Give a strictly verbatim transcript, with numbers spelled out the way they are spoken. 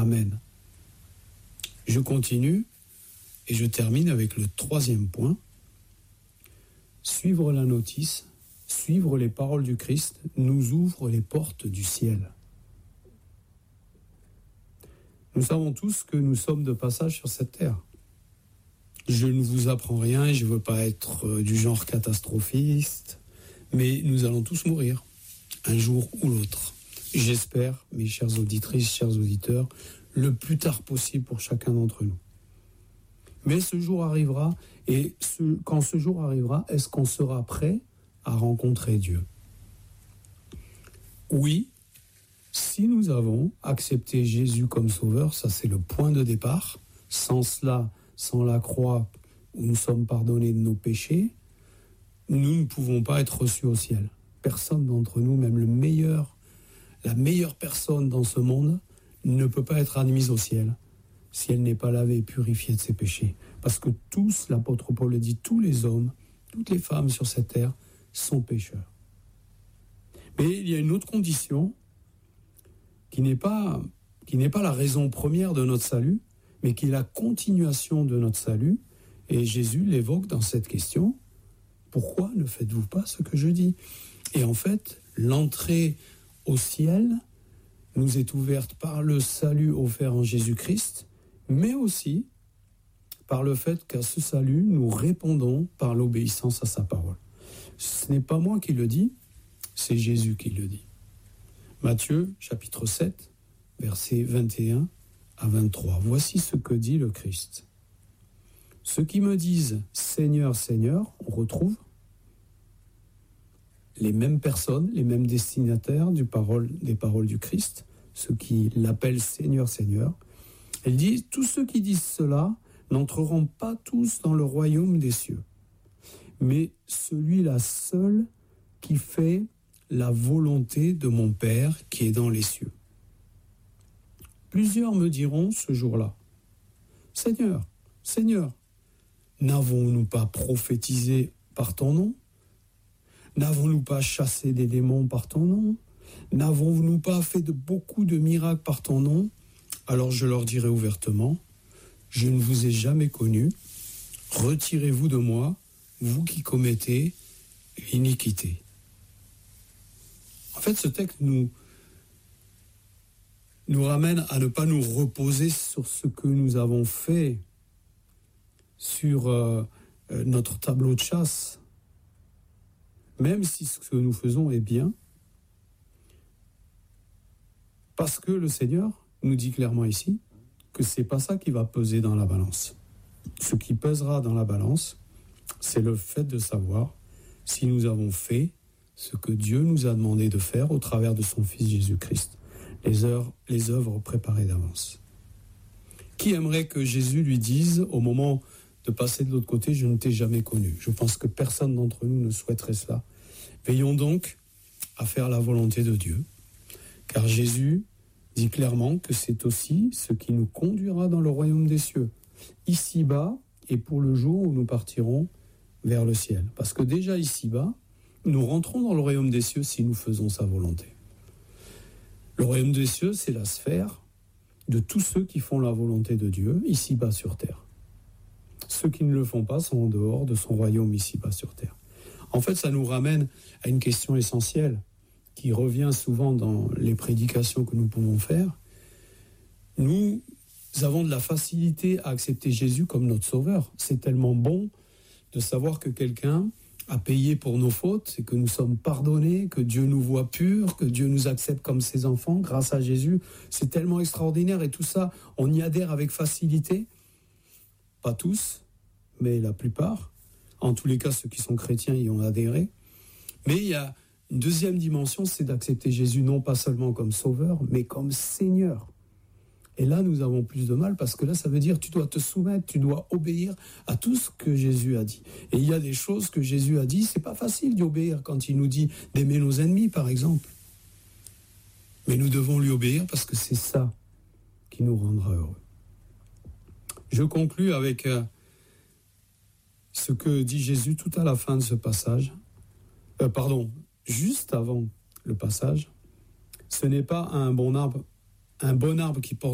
Amen. Je continue et je termine avec le troisième point. Suivre la notice, suivre les paroles du Christ nous ouvre les portes du ciel. Nous savons tous que nous sommes de passage sur cette terre. Je ne vous apprends rien, je ne veux pas être du genre catastrophiste, mais nous allons tous mourir, un jour ou l'autre. J'espère, mes chères auditrices, chers auditeurs, le plus tard possible pour chacun d'entre nous. Mais ce jour arrivera, et ce, quand ce jour arrivera, est-ce qu'on sera prêt à rencontrer Dieu ? Oui, si nous avons accepté Jésus comme sauveur, ça c'est le point de départ. Sans cela, sans la croix où nous sommes pardonnés de nos péchés, nous ne pouvons pas être reçus au ciel. Personne d'entre nous, même le meilleur, la meilleure personne dans ce monde, ne peut pas être admise au ciel si elle n'est pas lavée et purifiée de ses péchés. Parce que tous, l'apôtre Paul le dit, tous les hommes, toutes les femmes sur cette terre sont pécheurs. Mais il y a une autre condition qui n'est pas, qui n'est pas la raison première de notre salut, mais qui est la continuation de notre salut. Et Jésus l'évoque dans cette question. Pourquoi ne faites-vous pas ce que je dis ? Et en fait, l'entrée au ciel nous est ouverte par le salut offert en Jésus-Christ, mais aussi par le fait qu'à ce salut, nous répondons par l'obéissance à sa parole. Ce n'est pas moi qui le dis, c'est Jésus qui le dit. Matthieu, chapitre sept, versets vingt et un à vingt-trois. Voici ce que dit le Christ. Ceux qui me disent « Seigneur, Seigneur », on retrouve les mêmes personnes, les mêmes destinataires du parole, des paroles du Christ, ceux qui l'appellent Seigneur, Seigneur. Elle dit, tous ceux qui disent cela n'entreront pas tous dans le royaume des cieux, mais celui-là seul qui fait la volonté de mon Père qui est dans les cieux. Plusieurs me diront ce jour-là, Seigneur, Seigneur, n'avons-nous pas prophétisé par ton nom ? N'avons-nous pas chassé des démons par ton nom ? N'avons-nous pas fait de beaucoup de miracles par ton nom ? Alors je leur dirai ouvertement, je ne vous ai jamais connu, retirez-vous de moi, vous qui commettez l'iniquité. En fait, ce texte nous, nous ramène à ne pas nous reposer sur ce que nous avons fait, sur euh, notre tableau de chasse, même si ce que nous faisons est bien, parce que le Seigneur nous dit clairement ici que ce n'est pas ça qui va peser dans la balance. Ce qui pèsera dans la balance, c'est le fait de savoir si nous avons fait ce que Dieu nous a demandé de faire au travers de son Fils Jésus-Christ, les, heures, les œuvres préparées d'avance. Qui aimerait que Jésus lui dise au moment de passer de l'autre côté, je ne t'ai jamais connu. Je pense que personne d'entre nous ne souhaiterait cela. Veillons donc à faire la volonté de Dieu, car Jésus dit clairement que c'est aussi ce qui nous conduira dans le royaume des cieux, ici-bas et pour le jour où nous partirons vers le ciel. Parce que déjà ici-bas, nous rentrons dans le royaume des cieux si nous faisons sa volonté. Le royaume des cieux, c'est la sphère de tous ceux qui font la volonté de Dieu ici-bas sur terre. Ceux qui ne le font pas sont en dehors de son royaume ici-bas sur terre. En fait, ça nous ramène à une question essentielle qui revient souvent dans les prédications que nous pouvons faire. Nous avons de la facilité à accepter Jésus comme notre sauveur. C'est tellement bon de savoir que quelqu'un a payé pour nos fautes et que nous sommes pardonnés, que Dieu nous voit purs, que Dieu nous accepte comme ses enfants grâce à Jésus. C'est tellement extraordinaire et tout ça, on y adhère avec facilité. Pas tous, mais la plupart. En tous les cas, ceux qui sont chrétiens y ont adhéré. Mais il y a une deuxième dimension, c'est d'accepter Jésus non pas seulement comme sauveur, mais comme Seigneur. Et là, nous avons plus de mal parce que là, ça veut dire tu dois te soumettre, tu dois obéir à tout ce que Jésus a dit. Et il y a des choses que Jésus a dit, c'est pas facile d'y obéir quand il nous dit d'aimer nos ennemis, par exemple. Mais nous devons lui obéir parce que c'est ça qui nous rendra heureux. Je conclus avec euh, ce que dit Jésus tout à la fin de ce passage. Euh, pardon, juste avant le passage. Ce n'est pas un bon arbre, un bon arbre qui porte